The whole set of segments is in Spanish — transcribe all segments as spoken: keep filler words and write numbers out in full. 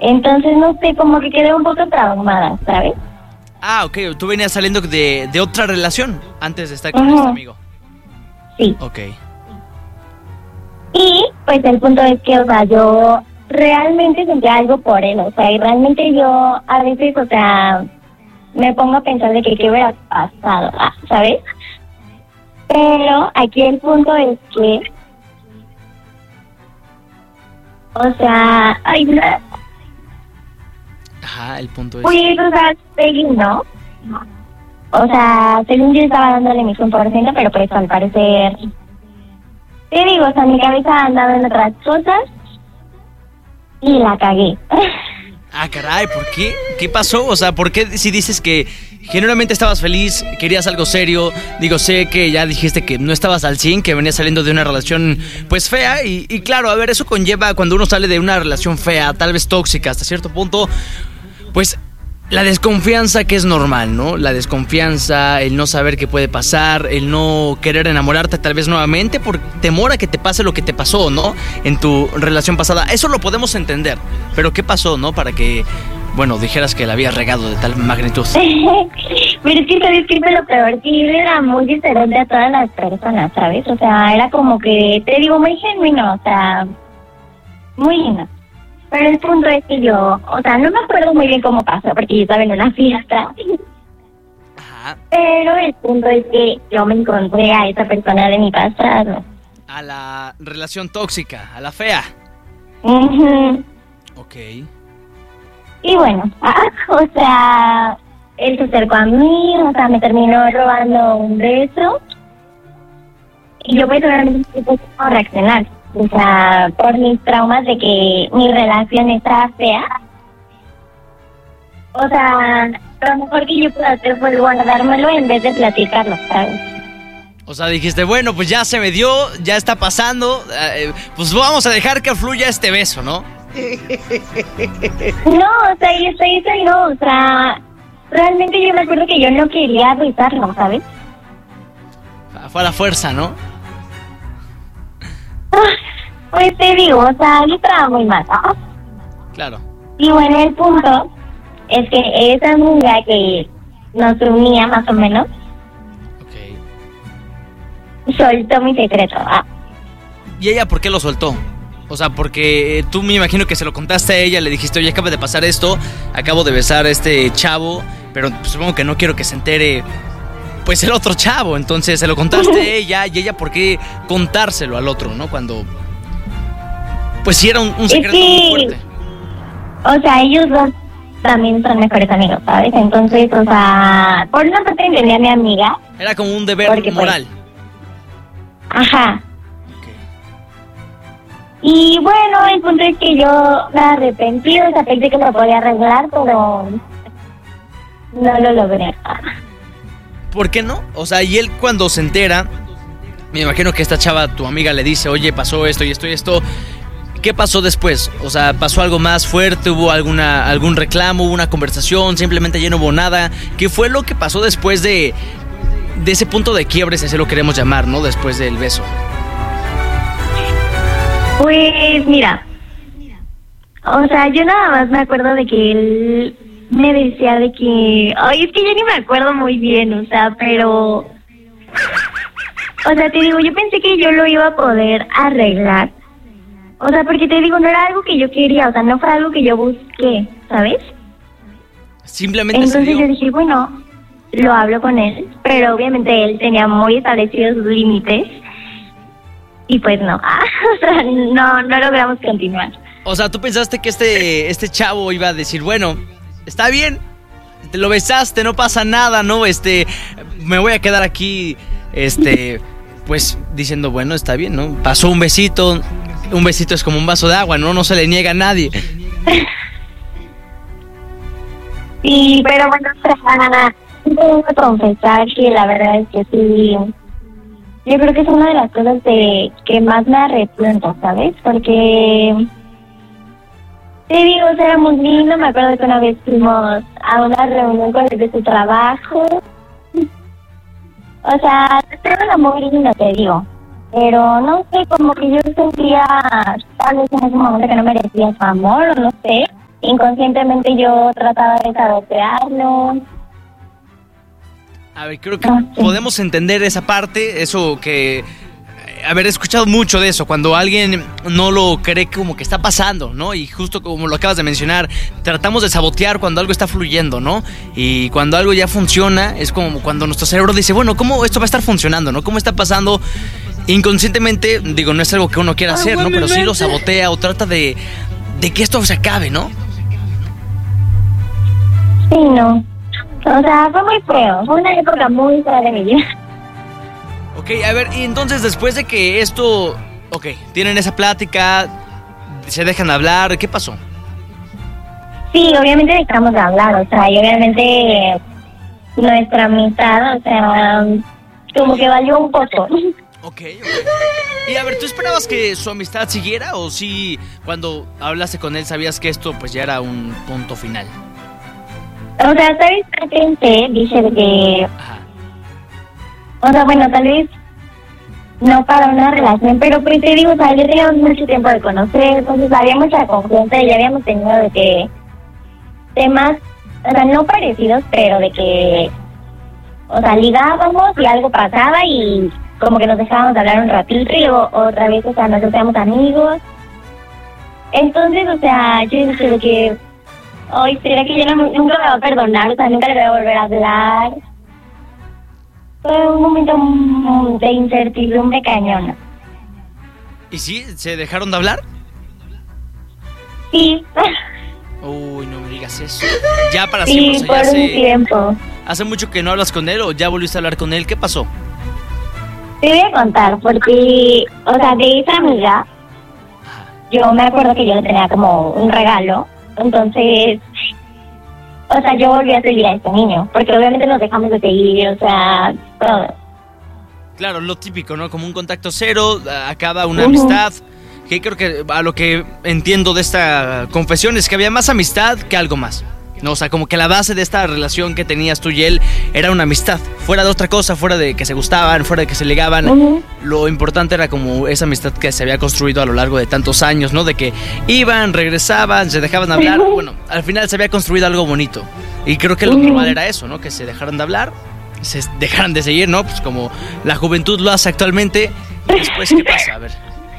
Entonces, no sé, como que quedé un poco traumada, ¿sabes? Ah, ok, tú venías saliendo de, de otra relación antes de estar con Uh-huh. este amigo. Sí. Ok. Y, pues, el punto es que, o sea, yo realmente sentía algo por él, o sea, y realmente yo a veces, o sea, me pongo a pensar de que qué hubiera pasado, ¿sabes? Pero aquí el punto es que, o sea, ay, no, Ajá, el punto es... pues, o sea, según, ¿no? O sea, según yo estaba dándole mi cien por ciento, pero pues al parecer, te digo, o sea, mi cabeza andaba en otras cosas y la cagué. Ah, caray, ¿por qué? ¿Qué pasó? O sea, ¿por qué si dices que genuinamente estabas feliz, querías algo serio? Digo, sé que ya dijiste que no estabas al cien, que venías saliendo de una relación, pues, fea. Y, y claro, a ver, eso conlleva cuando uno sale de una relación fea, tal vez tóxica hasta cierto punto, pues... La desconfianza, que es normal, ¿no? La desconfianza, el no saber qué puede pasar, el no querer enamorarte tal vez nuevamente por temor a que te pase lo que te pasó, ¿no? En tu relación pasada. Eso lo podemos entender. Pero ¿qué pasó, no? Para que, bueno, dijeras que la habías regado de tal magnitud. Pero es que, ¿sabes qué fue lo peor? Que él era muy diferente a todas las personas, ¿sabes? O sea, era como que, te digo, muy genuino, o sea, muy lindo. Pero el punto es que yo, o sea, no me acuerdo muy bien cómo pasó, porque yo estaba en una fiesta. Ajá. Pero el punto es que yo me encontré a esa persona de mi pasado. A la relación tóxica, a la fea. Uh-huh. Ok. Y bueno, o sea, él se acercó a mí, o sea, me terminó robando un beso. Y yo pues realmente no sé cómo reaccionar. O sea, por mis traumas de que mi relación estaba fea. O sea, lo mejor que yo pude hacer fue guardármelo en vez de platicarlo, ¿sabes? O sea, dijiste, bueno, pues ya se me dio, ya está pasando, eh, pues vamos a dejar que fluya este beso, ¿no? No, o sea, y eso, eso no, o sea, realmente yo me acuerdo que yo no quería besarlo, ¿sabes? Fue a la fuerza, ¿no? Pues te digo, o sea, yo estaba muy mal, ¿no? Claro. Y bueno, el punto es que esa amiga que nos unía más o menos, Ok. soltó mi secreto. Ah. ¿Y ella por qué lo soltó? O sea, porque eh, tú me imagino que se lo contaste a ella, le dijiste, oye, acaba de pasar esto, acabo de besar a este chavo, pero pues, supongo que no quiero que se entere, pues, el otro chavo. Entonces se lo contaste a ella, y ella por qué contárselo al otro, ¿no? Cuando, pues, sí era un, un secreto Es que, muy fuerte. O sea, ellos dos también son mejores amigos, ¿sabes? Entonces, o sea, por una parte entendía a mi amiga. Era como un deber porque, moral. Pues, ajá. Okay. Y bueno, el punto es que yo me arrepentí, o sea, pensé que lo podía arreglar, pero no lo logré. ¿Por qué no? O sea, y él cuando se entera, me imagino que esta chava, tu amiga, le dice, oye, pasó esto y esto y esto. ¿Qué pasó después? O sea, ¿pasó algo más fuerte? ¿Hubo alguna algún reclamo? ¿Hubo una conversación? ¿Simplemente ya no hubo nada? ¿Qué fue lo que pasó después de, de ese punto de quiebre, si así lo queremos llamar, ¿no? Después del beso. Pues mira, o sea, yo nada más me acuerdo de que él me decía de que, ay, es que yo ni me acuerdo muy bien, o sea, pero, o sea, te digo, yo pensé que yo lo iba a poder arreglar. O sea, porque te digo, no era algo que yo quería, o sea, no fue algo que yo busqué, ¿sabes? Simplemente Entonces se dio. yo dije, bueno, lo hablo con él, pero obviamente él tenía muy establecidos sus límites y pues no, o sea, no, no logramos continuar. O sea, tú pensaste que este, este chavo iba a decir, bueno, está bien, te lo besaste, no pasa nada, ¿no? Este, me voy a quedar aquí, este, pues diciendo, bueno, está bien, ¿no? Pasó un besito. Un besito es como un vaso de agua, ¿no? No se le niega a nadie. Sí, pero bueno, tengo que confesar que la verdad es que sí, yo creo que es una de las cosas de que más me arrepiento, ¿sabes? Porque, te digo, o sea, era muy lindo, me acuerdo que una vez fuimos a una reunión con el de su trabajo. O sea, era muy lindo, te digo. Pero no sé, como que yo sentía tal vez en ese momento que no merecía su amor, o no sé. inconscientemente yo trataba de sabotearlo. A ver, creo que podemos entender esa parte, eso que... haber escuchado mucho de eso, cuando alguien no lo cree como que está pasando, ¿no? Y justo como lo acabas de mencionar, tratamos de sabotear cuando algo está fluyendo, ¿no? Y cuando algo ya funciona, es como cuando nuestro cerebro dice, bueno, ¿cómo esto va a estar funcionando, no? ¿Cómo está pasando? Inconscientemente, digo, no es algo que uno quiera hacer, ¿no? Pero sí lo sabotea o trata de, de que esto se acabe, ¿no? Sí, no. O sea, fue muy feo, fue una época muy fea de mi vida. Ok, a ver, y entonces después de que esto, ok, tienen esa plática, se dejan hablar, ¿qué pasó? Sí, obviamente dejamos de hablar, o sea, y obviamente nuestra amistad, o sea, como que valió un poco. Ok, ok. Y a ver, ¿tú esperabas que su amistad siguiera o sí, cuando hablaste con él sabías que esto pues ya era un punto final? O sea, ¿sabes qué pensé? Dije de que... Ajá. O sea, bueno, tal vez no para una relación, pero pues te digo, o sea, ya teníamos mucho tiempo de conocer, entonces había mucha confianza y ya habíamos tenido de que temas, o sea, no parecidos, pero de que, o sea, ligábamos y algo pasaba y como que nos dejábamos de hablar un ratito y luego otra vez, o sea, nos hacíamos amigos. Entonces, o sea, yo dije de que, ay, ¿será que yo no, nunca me va a perdonar? O sea, nunca le voy a volver a hablar. Fue un momento de incertidumbre cañona. ¿Y sí? ¿Se dejaron de hablar? Sí. Uy, no me digas eso. Ya para sí, siempre. O sea, por ya un hace, tiempo. ¿Hace mucho que no hablas con él o ya volviste a hablar con él? ¿Qué pasó? Te voy a contar, porque, o sea, de esa amiga, yo me acuerdo que yo le tenía como un regalo, entonces... O sea, yo volví a seguir a este niño, porque obviamente nos dejamos de seguir, o sea, todo. Claro, lo típico, ¿no? Como un contacto cero, acaba una Uh-huh. amistad. Que creo que a lo que entiendo de esta confesión es que había más amistad que algo más. No, o sea, como que la base de esta relación que tenías tú y él era una amistad. Fuera de otra cosa, fuera de que se gustaban, fuera de que se ligaban. Uh-huh. Lo importante era como esa amistad que se había construido a lo largo de tantos años, ¿no? De que iban, regresaban, se dejaban de hablar. Bueno, al final se había construido algo bonito. Y creo que lo Uh-huh. normal era eso, ¿no? Que se dejaran de hablar, se dejaran de seguir, ¿no? Pues como la juventud lo hace actualmente. Y después, ¿qué pasa? A ver.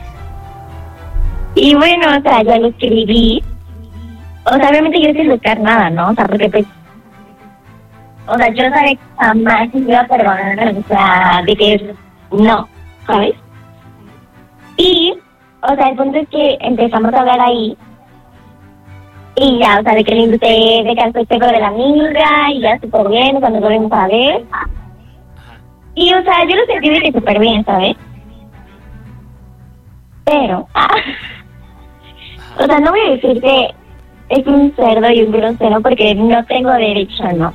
Y bueno, o sea, yo lo escribí. O sea, obviamente yo sin buscar nada, ¿no? O sea, porque pues... O sea, yo sabía que jamás me iba a perdonar, o sea, de que no, ¿sabes? Y, o sea, el punto es que empezamos a hablar ahí. Y ya, o sea, de que le invité, de que al festejo de la amiga, y ya súper bien, cuando nos volvimos a ver. Y, o sea, yo lo sentí de que súper bien, ¿sabes? Pero, ah, o sea, no voy a decir que es un cerdo y un grosero porque no tengo derecho, ¿no?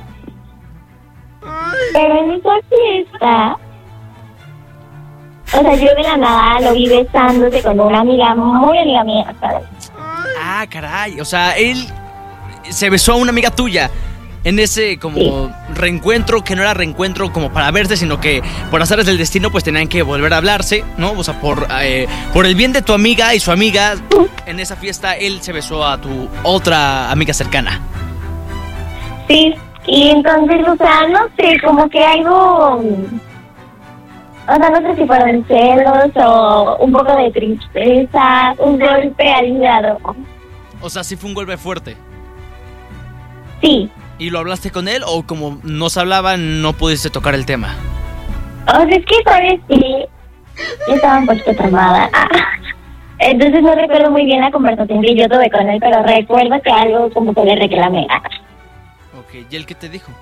Pero en esa fiesta, o sea, yo de la nada lo vi besándose con una amiga, muy amiga mía, ¿sabes? Ah, caray. O sea, él se besó a una amiga tuya en ese como Sí. reencuentro que no era reencuentro como para verse, sino que por azares del destino pues tenían que volver a hablarse, ¿no? O sea, por, eh, por el bien de tu amiga y su amiga, en esa fiesta él se besó a tu otra amiga cercana. Sí, y entonces, o sea, no sé, como que algo... O sea, no sé si fueron celos o un poco de tristeza, un golpe al hígado. O sea, sí fue un golpe fuerte. Sí. ¿Y lo hablaste con él o como no se hablaban no pudiste tocar el tema? O sea, es que, ¿sabes qué? Yo estaba un poquito traumada. Ah. Entonces no recuerdo muy bien la conversación que yo tuve con él, pero recuerdo que algo como que le reclamé. Ah. Ok, ¿y él qué te dijo?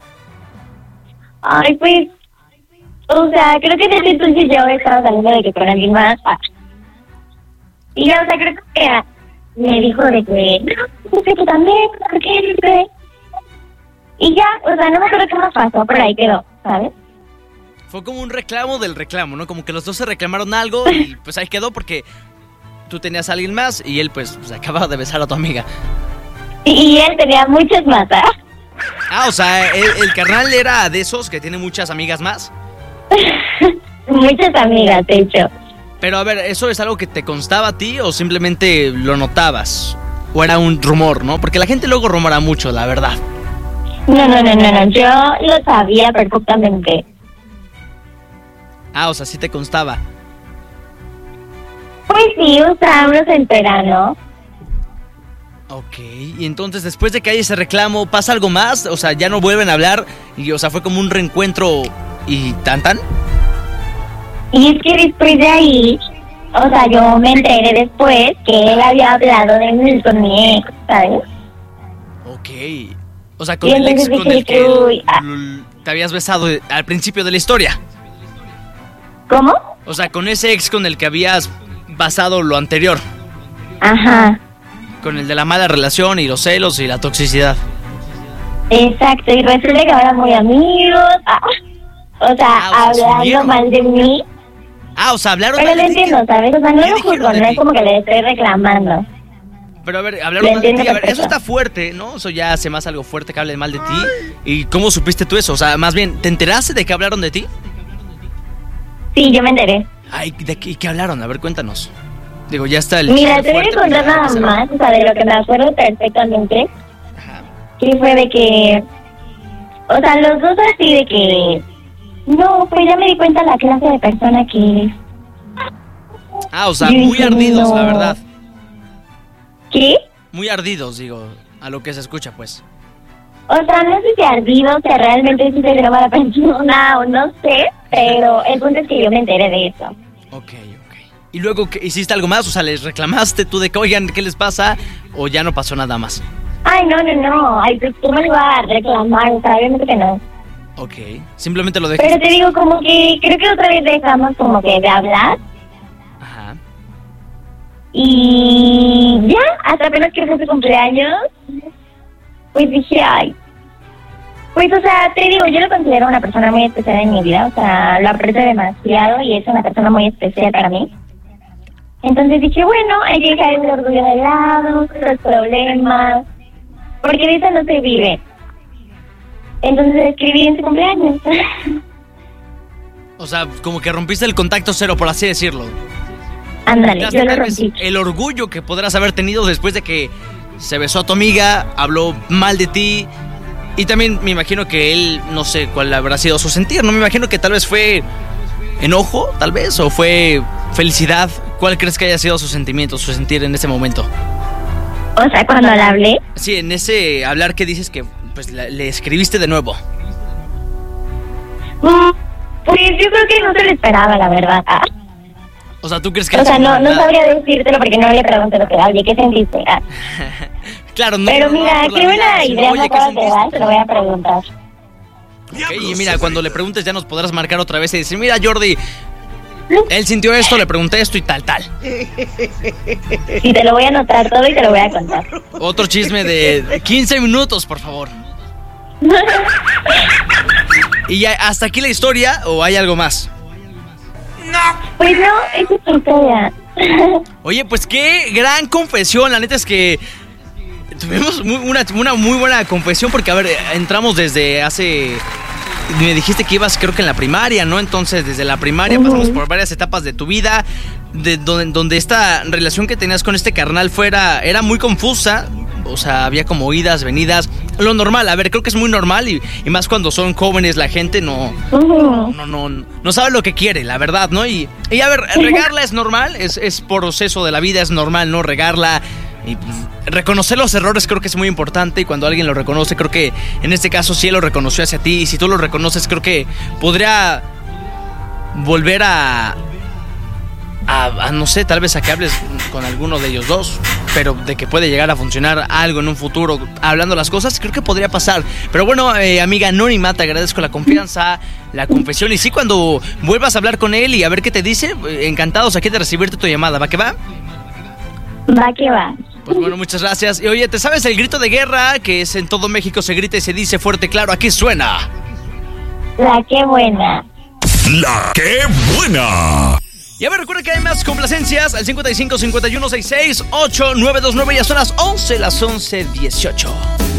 Ay, pues... O sea, creo que desde entonces yo estaba saliendo de que con alguien más. Ah. Y ya, o sea, creo que me dijo de que... No sé, tú también, ¿por qué? Y ya, o sea, no me acuerdo qué más pasó, pero ahí quedó, ¿sabes? Fue como un reclamo del reclamo, ¿no? Como que los dos se reclamaron algo y pues ahí quedó porque tú tenías a alguien más y él pues, pues acababa de besar a tu amiga. Y él tenía muchas más, ¿ah? Ah, o sea, el, el carnal era de esos que tiene muchas amigas más. Muchas amigas, de hecho. Pero a ver, ¿eso es algo que te constaba a ti o simplemente lo notabas? o era un rumor, ¿no? Porque la gente luego rumora mucho, la verdad. No, no, no, no, no, yo lo sabía perfectamente. Ah, o sea, sí te constaba. Pues sí, o sea, uno se entera, ¿no? Ok, y entonces después de que hay ese reclamo, ¿pasa algo más? O sea, ya no vuelven a hablar y, o sea, fue como un reencuentro y tan tan. Y es que después de ahí, o sea, yo me enteré después que él había hablado de mí con mi ex, ¿sabes? Ok, o sea, con Y el ex entonces con dije el que que, uy, ah. l- te habías besado al principio de la historia. ¿Cómo? O sea, con ese ex con el que habías basado lo anterior. Ajá, Con el de la mala relación y los celos y la toxicidad. exacto, y resulta que ahora muy amigos, ah, o sea, Ah, o sea, se hablando unieron. mal de mí, Ah, o sea, hablaron pero mal lo de ti. entiendo, ¿sabes? O sea, no ¿Qué lo dijeron juzgo, de no ti? es como que le estoy reclamando. Pero a ver, Lo hablaron mal de entiendo ti. A ver, perfecto. eso está fuerte, ¿no? Eso ya hace más algo fuerte que hablen mal de ti. ¿Y cómo supiste tú eso? O sea, más bien, ¿te enteraste de que hablaron de ti? Sí, yo me enteré. Ay, ¿de qué, qué hablaron? A ver, cuéntanos. Digo, ya está el... Mira, chisme te voy a fuerte, pues contar ya hay nada que saber. más, o sea, de lo que me acuerdo perfectamente, Ajá. que fue de que, o sea, los dos así de que, no, pues ya me di cuenta la clase de persona que eres. Ah, o sea, Yo muy dije, ardidos, no. la verdad. ¿Qué? Muy ardidos, digo, a lo que se escucha, pues. O sea, no sé si ardido, o sea, realmente si se graba la persona o no sé, pero el punto es que yo me enteré de eso. Ok, ok. ¿Y luego qué, hiciste algo más? O sea, ¿les reclamaste tú de que, oigan, qué les pasa? ¿O ya no pasó nada más? Ay, no, no, no, ay, pues tú me lo vas a reclamar, o sea, obviamente que no. Ok, simplemente lo Pero dejaste. te digo, como que, creo que otra vez dejamos como que de hablar. Ajá. Y ya, hasta apenas que fue su cumpleaños, pues dije, ay, pues o sea, te digo, yo lo considero una persona muy especial en mi vida, o sea, lo aprecio demasiado y es una persona muy especial para mí. Entonces dije, bueno, hay que dejar el orgullo de lado, los problemas, porque de eso no se vive. Entonces escribí en su cumpleaños. O sea, como que rompiste el contacto cero, por así decirlo. Ándale, Quitaste yo lo tal vez rompí. el orgullo que podrás haber tenido después de que se besó a tu amiga, habló mal de ti. Y también me imagino que él, no sé cuál habrá sido su sentir, ¿no? Me imagino que tal vez fue enojo, tal vez, o fue felicidad. ¿Cuál crees que haya sido su sentimiento, su sentir en ese momento? O sea, cuando le hablé, Sí, en ese hablar que dices que pues la- le escribiste de nuevo. mm, pues yo creo que no se lo esperaba, la verdad. Ah. O sea, ¿tú crees que O él sea, se- no, no sabría decírtelo porque no le pregunté lo que era. Oye, ¿qué sentiste? Ah. Claro, no. Pero no, no, mira, por la qué vida, buena sino, idea oye, me ¿qué acabas de sentiste? dar, te lo voy a preguntar. Ok, y mira, cuando le preguntes ya nos podrás marcar otra vez y decir, mira Jordi, él sintió esto, le pregunté esto y tal, tal. Y te lo voy a anotar todo y te lo voy a contar. Otro chisme de quince minutos, por favor. ¿Y ya hasta aquí la historia o hay algo más? Pues no, esa es tu historia. Oye, pues qué gran confesión, la neta es que tuvimos muy- una, una muy buena confesión porque, a ver, entramos desde hace... Me dijiste que ibas creo que en la primaria, ¿no? Entonces desde la primaria Ujú. pasamos por varias etapas de tu vida, de donde, donde esta relación que tenías con este carnal fuera, era muy confusa. O sea, había como idas, venidas, lo normal, a ver, creo que es muy normal y, y más cuando son jóvenes la gente no, Ujú. no, no, no sabe lo que quiere, la verdad, ¿no? Y, y a ver, regarla es normal, es, es proceso de la vida, es normal, ¿no? Regarla y pues, reconocer los errores creo que es muy importante y cuando alguien lo reconoce, creo que en este caso sí él lo reconoció hacia ti y si tú lo reconoces, creo que podría volver a... A, a, no sé, tal vez a que hables con alguno de ellos dos, pero de que puede llegar a funcionar algo en un futuro hablando las cosas, creo que podría pasar. Pero bueno, eh, amiga anónima, te agradezco la confianza, la confesión y sí, cuando vuelvas a hablar con él y a ver qué te dice, eh, encantados aquí de recibirte tu llamada, ¿va que va? Va que va. Pues bueno, muchas gracias. Y oye, ¿te sabes el grito de guerra que es en todo México se grita y se dice fuerte claro? Aquí suena. La que buena. La que buena. Y a ver, recuerda que hay más complacencias al cincuenta y cinco, cincuenta y uno, sesenta y seis, ocho nueve dos nueve. Ya son las once, las once dieciocho.